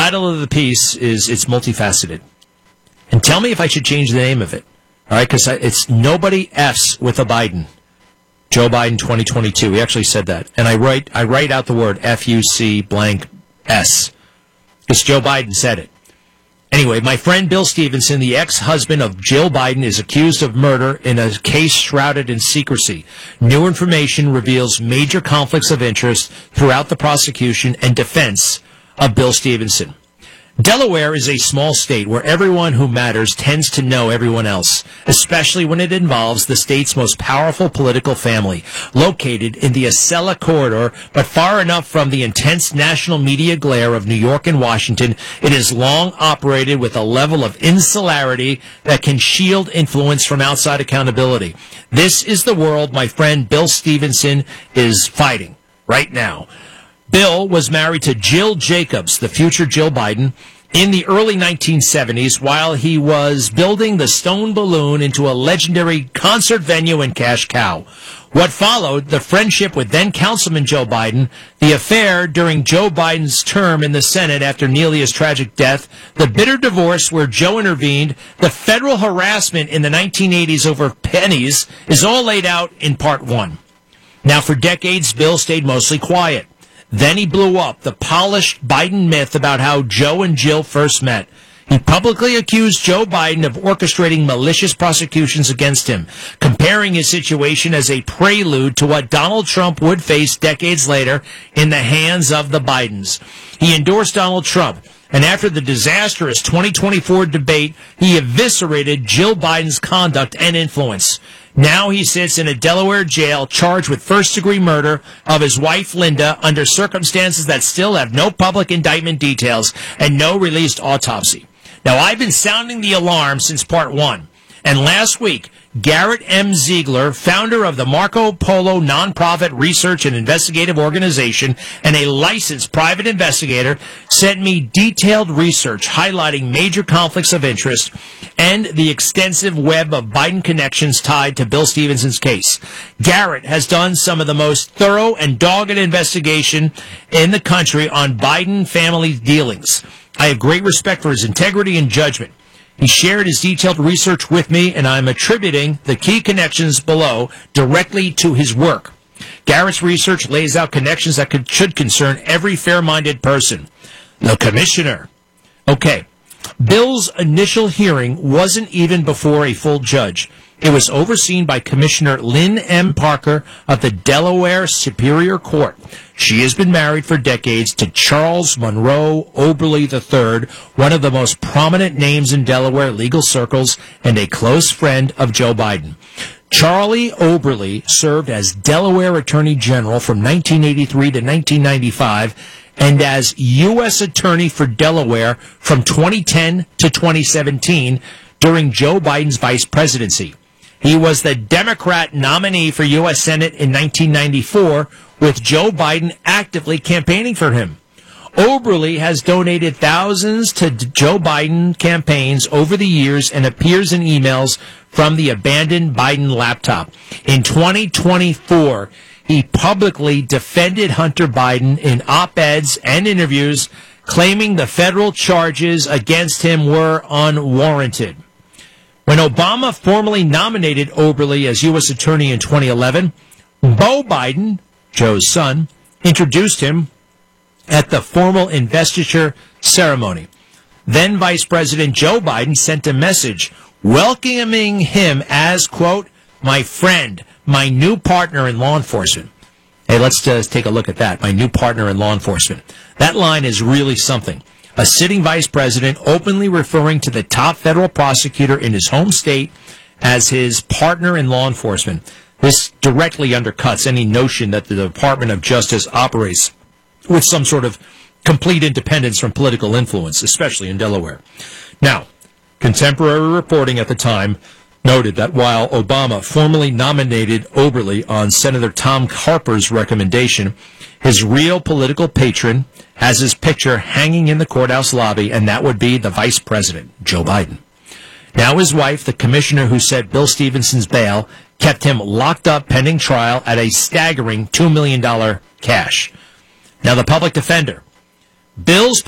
title of the piece is it's multifaceted. And tell me if I should change the name of it. All right, because it's nobody F's with a Biden. Joe Biden 2022. He actually said that. And I write out the word F-U-C blank S. Because Joe Biden said it. Anyway, my friend Bill Stevenson, the ex-husband of Jill Biden, is accused of murder in a case shrouded in secrecy. New information reveals major conflicts of interest throughout the prosecution and defense of Bill Stevenson. Delaware is a small state where everyone who matters tends to know everyone else, especially when it involves the state's most powerful political family, located in the Acela corridor, but far enough from the intense national media glare of New York and Washington. It has long operated with a level of insularity that can shield influence from outside accountability. This is the world my friend Bill Stevenson is fighting right now. Bill was married to Jill Jacobs, the future Jill Biden, in the early 1970s while he was building the Stone Balloon into a legendary concert venue and cash cow. What followed, the friendship with then-Councilman Joe Biden, the affair during Joe Biden's term in the Senate after Nelia's tragic death, the bitter divorce where Joe intervened, the federal harassment in the 1980s over pennies is all laid out in Part 1. Now, for decades, Bill stayed mostly quiet. Then he blew up the polished Biden myth about how Joe and Jill first met. He publicly accused Joe Biden of orchestrating malicious prosecutions against him, comparing his situation as a prelude to what Donald Trump would face decades later in the hands of the Bidens. He endorsed Donald Trump, and after the disastrous 2024 debate, he eviscerated Jill Biden's conduct and influence. Now he sits in a Delaware jail charged with first-degree murder of his wife, Linda, under circumstances that still have no public indictment details and no released autopsy. Now, I've been sounding the alarm since Part 1, and last week, Garrett M. Ziegler, founder of the Marco Polo nonprofit research and investigative organization and a licensed private investigator, sent me detailed research highlighting major conflicts of interest and the extensive web of Biden connections tied to Bill Stevenson's case. Garrett has done some of the most thorough and dogged investigation in the country on Biden family dealings. I have great respect for his integrity and judgment. He shared his detailed research with me, and I'm attributing the key connections below directly to his work. Garrett's research lays out connections that should concern every fair-minded person. The commissioner. Okay, Bill's initial hearing wasn't even before a full judge. It was overseen by Commissioner Lynn M. Parker of the Delaware Superior Court. She has been married for decades to Charles Monroe Oberle III, one of the most prominent names in Delaware legal circles and a close friend of Joe Biden. Charlie Oberle served as Delaware Attorney General from 1983 to 1995 and as U.S. Attorney for Delaware from 2010 to 2017 during Joe Biden's vice presidency. He was the Democrat nominee for U.S. Senate in 1994, with Joe Biden actively campaigning for him. Oberle has donated thousands to Joe Biden campaigns over the years and appears in emails from the abandoned Biden laptop. In 2024, he publicly defended Hunter Biden in op-eds and interviews, claiming the federal charges against him were unwarranted. When Obama formally nominated Oberle as U.S. Attorney in 2011, Beau Biden, Joe's son, introduced him at the formal investiture ceremony. Then Vice President Joe Biden sent a message welcoming him as, quote, my friend, my new partner in law enforcement. Hey, let's take a look at that, my new partner in law enforcement. That line is really something. A sitting vice president openly referring to the top federal prosecutor in his home state as his partner in law enforcement. This directly undercuts any notion that the Department of Justice operates with some sort of complete independence from political influence, especially in Delaware. Now, contemporary reporting at the time noted that while Obama formally nominated Oberle on Senator Tom Harper's recommendation, his real political patron has his picture hanging in the courthouse lobby, and that would be the vice president, Joe Biden. Now his wife, the commissioner who set Bill Stevenson's bail, kept him locked up pending trial at a staggering $2 million cash. Now the public defender. Bill's